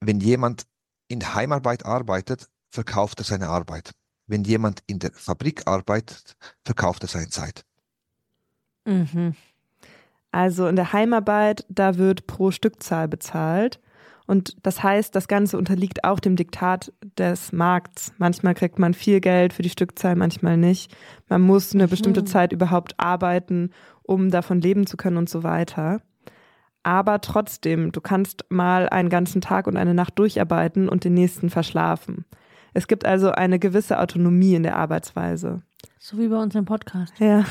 Wenn jemand in Heimarbeit arbeitet, verkauft er seine Arbeit. Wenn jemand in der Fabrik arbeitet, verkauft er seine Zeit. Mhm. Also in der Heimarbeit, da wird pro Stückzahl bezahlt. Und das heißt, das Ganze unterliegt auch dem Diktat des Markts. Manchmal kriegt man viel Geld für die Stückzahl, manchmal nicht. Man muss eine bestimmte Zeit überhaupt arbeiten, um davon leben zu können und so weiter. Aber trotzdem, du kannst mal einen ganzen Tag und eine Nacht durcharbeiten und den nächsten verschlafen. Es gibt also eine gewisse Autonomie in der Arbeitsweise. So wie bei uns im Podcast. Ja.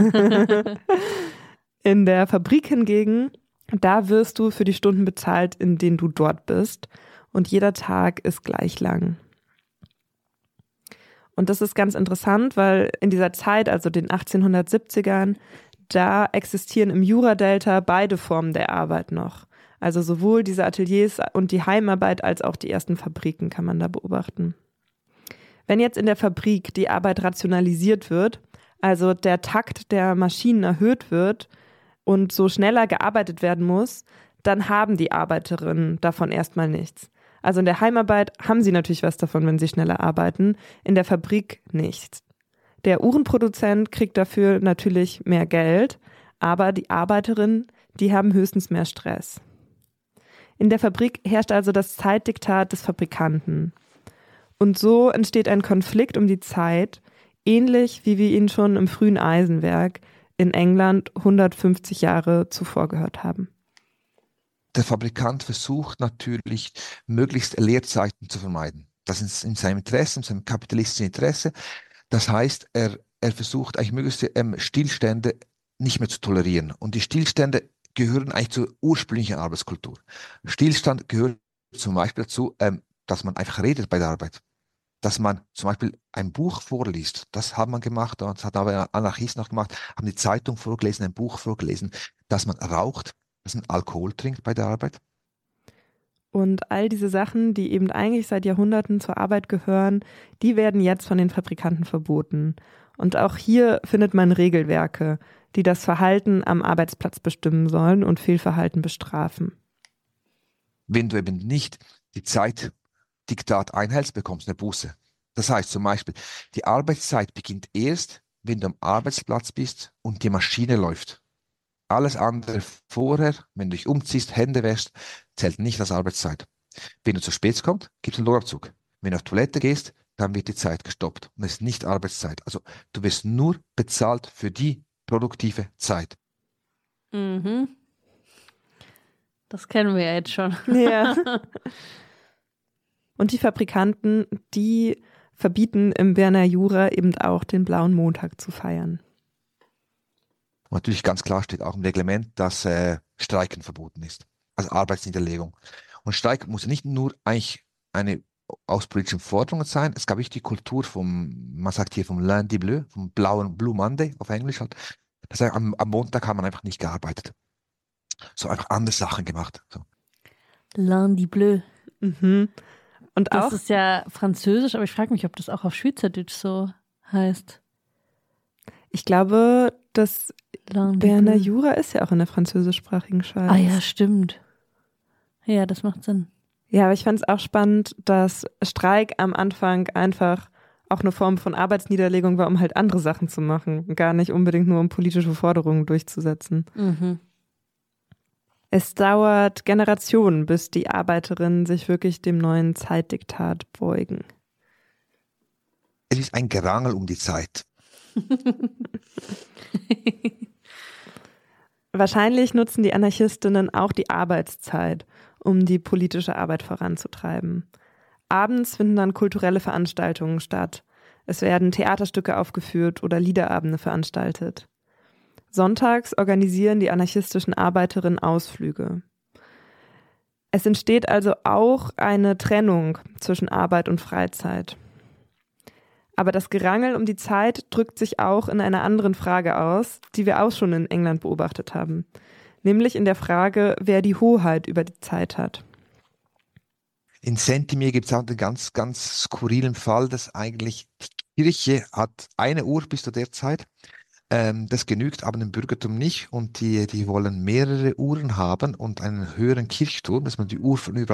In der Fabrik hingegen, da wirst du für die Stunden bezahlt, in denen du dort bist. Und jeder Tag ist gleich lang. Und das ist ganz interessant, weil in dieser Zeit, also den 1870ern, da existieren im Juradelta beide Formen der Arbeit noch. Also sowohl diese Ateliers und die Heimarbeit als auch die ersten Fabriken kann man da beobachten. Wenn jetzt in der Fabrik die Arbeit rationalisiert wird, also der Takt der Maschinen erhöht wird und so schneller gearbeitet werden muss, dann haben die Arbeiterinnen davon erstmal nichts. Also in der Heimarbeit haben sie natürlich was davon, wenn sie schneller arbeiten, in der Fabrik nichts. Der Uhrenproduzent kriegt dafür natürlich mehr Geld, aber die Arbeiterinnen, die haben höchstens mehr Stress. In der Fabrik herrscht also das Zeitdiktat des Fabrikanten. Und so entsteht ein Konflikt um die Zeit, ähnlich wie wir ihn schon im frühen Eisenwerk in England 150 Jahre zuvor gehört haben. Der Fabrikant versucht natürlich, möglichst Leerzeiten zu vermeiden. Das ist in seinem Interesse, in seinem kapitalistischen Interesse. Das heißt, er versucht eigentlich möglichst Stillstände nicht mehr zu tolerieren. Und die Stillstände gehören eigentlich zur ursprünglichen Arbeitskultur. Stillstand gehört zum Beispiel dazu, dass man einfach redet bei der Arbeit. Dass man zum Beispiel ein Buch vorliest. Das hat man gemacht, das hat aber Anarchisten auch gemacht, haben die Zeitung vorgelesen, ein Buch vorgelesen. Dass man raucht, dass man Alkohol trinkt bei der Arbeit. Und all diese Sachen, die eben eigentlich seit Jahrhunderten zur Arbeit gehören, die werden jetzt von den Fabrikanten verboten. Und auch hier findet man Regelwerke, die das Verhalten am Arbeitsplatz bestimmen sollen und Fehlverhalten bestrafen. Wenn du eben nicht die Zeitdiktat einhältst, bekommst du eine Buße. Das heißt zum Beispiel, die Arbeitszeit beginnt erst, wenn du am Arbeitsplatz bist und die Maschine läuft. Alles andere vorher, wenn du dich umziehst, Hände wäschst, zählt nicht als Arbeitszeit. Wenn du zu spät kommst, gibt es einen Lohnabzug. Wenn du auf Toilette gehst, dann wird die Zeit gestoppt. Und es ist nicht Arbeitszeit. Also du wirst nur bezahlt für die produktive Zeit. Mhm. Das kennen wir ja jetzt schon. Ja. Und die Fabrikanten, die verbieten im Berner Jura eben auch den blauen Montag zu feiern. Und natürlich ganz klar steht auch im Reglement, dass Streiken verboten ist. Also Arbeitsniederlegung. Und Streik muss nicht nur eigentlich eine aus politischen Forderungen sein. Es gab die Kultur man sagt hier vom Lundi Bleu, vom blauen Blue Monday auf Englisch halt. Das heißt, am Montag hat man einfach nicht gearbeitet. So einfach andere Sachen gemacht. So. Lundi Bleu. Mhm. Und Das auch, ist ja französisch, aber ich frage mich, ob das auch auf Schweizerdeutsch so heißt. ich glaube, das Lundi Berner Bleu. Jura ist ja auch in der französischsprachigen Schweiz. Ah ja, stimmt. Ja, das macht Sinn. Ja, aber ich fand es auch spannend, dass Streik am Anfang einfach auch eine Form von Arbeitsniederlegung war, um halt andere Sachen zu machen. Gar nicht unbedingt nur, um politische Forderungen durchzusetzen. Mhm. Es dauert Generationen, bis die Arbeiterinnen sich wirklich dem neuen Zeitdiktat beugen. Es ist ein Gerangel um die Zeit. Wahrscheinlich nutzen die Anarchistinnen auch die Arbeitszeit, um die politische Arbeit voranzutreiben. Abends finden dann kulturelle Veranstaltungen statt. Es werden Theaterstücke aufgeführt oder Liederabende veranstaltet. Sonntags organisieren die anarchistischen Arbeiterinnen Ausflüge. Es entsteht also auch eine Trennung zwischen Arbeit und Freizeit. Aber das Gerangel um die Zeit drückt sich auch in einer anderen Frage aus, die wir auch schon in England beobachtet haben. Nämlich in der Frage, wer die Hoheit über die Zeit hat. In Saint-Imier gibt es auch einen ganz, ganz skurrilen Fall, dass eigentlich die Kirche hat eine Uhr bis zu der Zeit. Das genügt aber dem Bürgertum nicht und die wollen mehrere Uhren haben und einen höheren Kirchturm, dass man die Uhr von überall